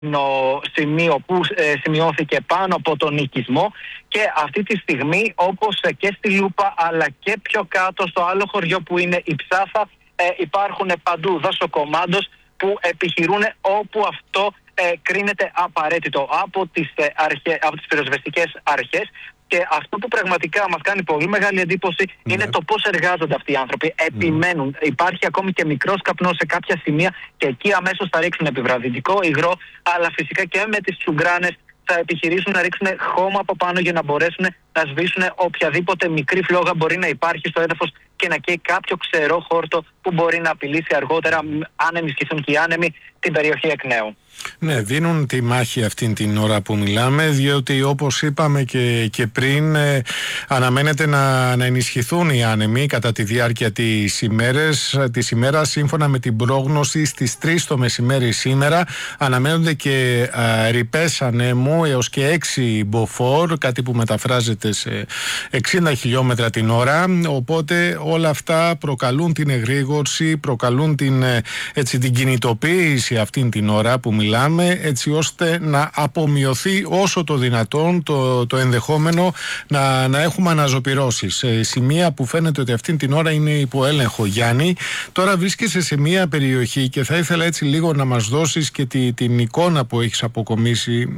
σημείο που σημειώθηκε πάνω από τον οικισμό, και αυτή τη στιγμή, όπως και στη Λούπα αλλά και πιο κάτω στο άλλο χωριό που είναι η Ψάθα, υπάρχουν παντού δασοκομάντος που επιχειρούν όπου αυτό κρίνεται απαραίτητο από τις πυροσβεστικές αρχές. Και αυτό που πραγματικά μας κάνει πολύ μεγάλη εντύπωση είναι το πώς εργάζονται αυτοί οι άνθρωποι. Επιμένουν. Υπάρχει ακόμη και μικρός καπνός σε κάποια σημεία και εκεί αμέσως θα ρίξουν επιβραδυτικό υγρό, αλλά φυσικά και με τις τσουγκράνες θα επιχειρήσουν να ρίξουν χώμα από πάνω για να μπορέσουν να σβήσουν οποιαδήποτε μικρή φλόγα μπορεί να υπάρχει στο έδαφος και να καίει κάποιο ξερό χόρτο που μπορεί να απειλήσει αργότερα, αν ενισχυθούν και οι άνεμοι, την περιοχή εκ νέου. Ναι, δίνουν τη μάχη αυτήν την ώρα που μιλάμε, διότι όπως είπαμε και πριν, αναμένεται να ενισχυθούν οι άνεμοι κατά τη διάρκεια της ημέρας. Σύμφωνα με την πρόγνωση, στις 3 το μεσημέρι σήμερα αναμένονται και ρηπές ανέμου έως και 6 μποφόρ, κάτι που μεταφράζεται σε 60 χιλιόμετρα την ώρα. Οπότε όλα αυτά προκαλούν την εγρήγορση, προκαλούν την κινητοποίηση αυτήν την ώρα που μιλάμε, έτσι ώστε να απομειωθεί όσο το δυνατόν το ενδεχόμενο να έχουμε αναζωπυρώσεις. Σε σημεία που φαίνεται ότι αυτήν την ώρα είναι υπό έλεγχο, Γιάννη. Τώρα βρίσκεσαι σε μια περιοχή και θα ήθελα έτσι λίγο να μας δώσεις και την εικόνα που έχεις αποκομίσει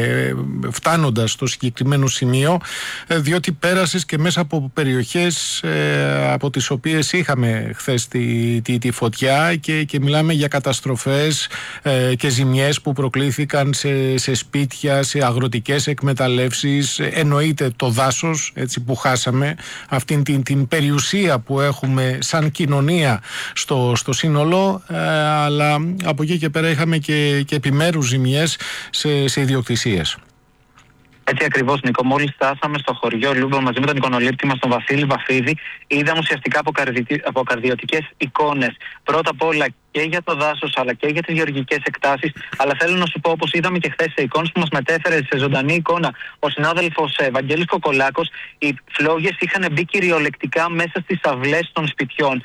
φτάνοντας στο συγκεκριμένο σημείο, διότι πέρασες και μέσα από περιοχές από τις οποίες είχαμε χθες τη φωτιά και μιλάμε για καταστροφές και ζημιές που προκλήθηκαν σε σπίτια, σε αγροτικές εκμεταλλεύσεις. Εννοείται το δάσος, έτσι, που χάσαμε, αυτήν την περιουσία που έχουμε σαν κοινωνία στο σύνολο, αλλά από εκεί και πέρα είχαμε και επιμέρους ζημιές σε ιδιοκτησίες. Έτσι ακριβώς, Νίκο. Μόλις φτάσαμε στο χωριό Λούμπα μαζί με τον εικονολήπτη μας, τον Βασίλη Βαφίδη, είδαμε ουσιαστικά αποκαρδιωτικές εικόνες. Πρώτα απ' όλα και για το δάσος αλλά και για τις γεωργικές εκτάσεις. Αλλά θέλω να σου πω, όπως είδαμε και χθες σε εικόνες που μας μετέφερε σε ζωντανή εικόνα ο συνάδελφος Βαγγέλης Κοκολάκος, οι φλόγες είχαν μπει κυριολεκτικά μέσα στις αυλές των σπιτιών.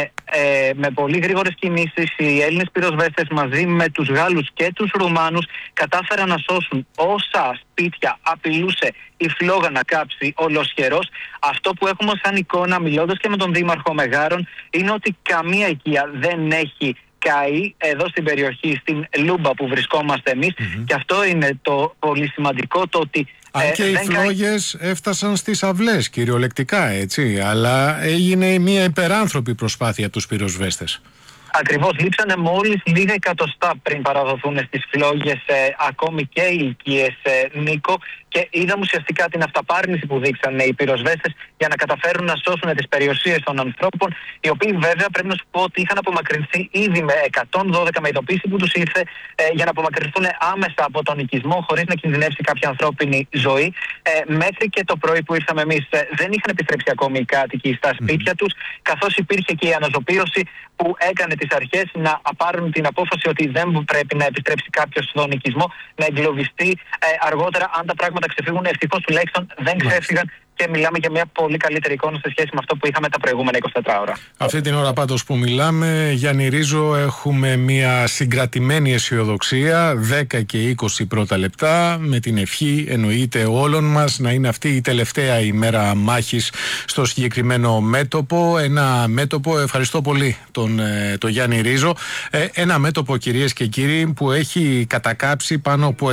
Με πολύ γρήγορες κινήσεις, οι Έλληνες πυροσβέστες μαζί με τους Γάλλους και τους Ρουμάνους κατάφεραν να σώσουν όσα σπίτια απειλούσε η φλόγα να κάψει ολοσχερός. Αυτό που έχουμε σαν εικόνα, μιλώντας και με τον Δήμαρχο Μεγάρων, είναι ότι καμία οικία δεν έχει καεί εδώ στην περιοχή, στην Λούμπα που βρισκόμαστε εμείς. Και αυτό είναι το πολύ σημαντικό, το ότι αν και οι φλόγες έφτασαν στις αυλές κυριολεκτικά, έτσι, αλλά έγινε μια υπεράνθρωπη προσπάθεια από τους πυροσβέστες. Ακριβώς, λείψανε μόλις λίγα εκατοστά πριν παραδοθούν στις φλόγες ακόμη και οι οικίες, Νίκο, και είδαμε ουσιαστικά την αυταπάρνηση που δείξανε οι πυροσβέστες για να καταφέρουν να σώσουν τις περιουσίες των ανθρώπων, οι οποίοι βέβαια πρέπει να σου πω ότι είχαν απομακρυνθεί ήδη με 112 με ειδοποίηση που τους ήρθε για να απομακρυνθούν άμεσα από τον οικισμό χωρίς να κινδυνεύσει κάποια ανθρώπινη ζωή. Μέχρι και το πρωί που ήρθαμε εμείς δεν είχαν επιστρέψει ακόμη οι κάτοικοι στα σπίτια τους, καθώς υπήρχε και η αναζωπήρωση που έκανε τις αρχές να πάρουν την απόφαση ότι δεν πρέπει να επιστρέψει κάποιος στον οικισμό, να εγκλωβιστεί αργότερα αν τα πράγματα ξεφύγουν. Ευτυχώς τουλάχιστον δεν ξέφυγαν και μιλάμε για μια πολύ καλύτερη εικόνα σε σχέση με αυτό που είχαμε τα προηγούμενα 24 ώρα. Αυτή την ώρα πάντως που μιλάμε, Γιάννη Ρίζο, έχουμε μια συγκρατημένη αισιοδοξία, 10 και 20 πρώτα λεπτά, με την ευχή εννοείται όλων μας να είναι αυτή η τελευταία ημέρα μάχης στο συγκεκριμένο μέτωπο. Ένα μέτωπο, ευχαριστώ πολύ τον Γιάννη Ρίζο, ένα μέτωπο, κυρίες και κύριοι, που έχει κατακάψει πάνω από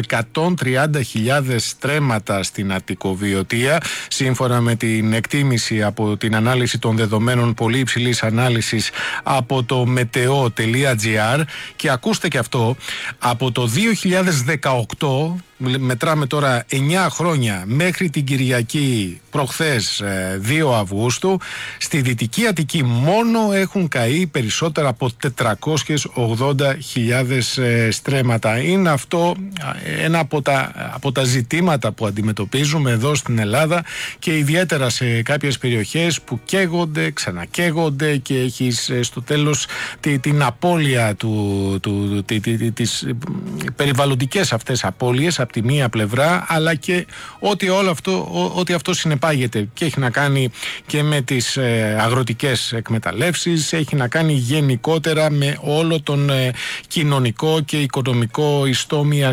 130.000 στρέμματα στην Αττικοβιωτία, σύμφωνα με την εκτίμηση από την ανάλυση των δεδομένων πολύ υψηλής ανάλυσης από το meteo.gr. Και ακούστε και αυτό, από το 2018, μετράμε τώρα 9 χρόνια, μέχρι την Κυριακή προχθές 2 Αυγούστου, στη Δυτική Αττική μόνο έχουν καεί περισσότερα από 480.000 στρέμματα. Είναι αυτό ένα από τα ζητήματα που αντιμετωπίζουμε εδώ στην Ελλάδα, και ιδιαίτερα σε κάποιες περιοχές που καίγονται, ξανακαίγονται, και έχεις στο τέλος τις περιβαλλοντικές αυτές απώλειες από τη μία πλευρά, αλλά και ό,τι αυτό συνεπάγεται, και έχει να κάνει και με τις αγροτικές εκμεταλλεύσεις, έχει να κάνει γενικότερα με όλο τον κοινωνικό και οικονομικό ιστό μιας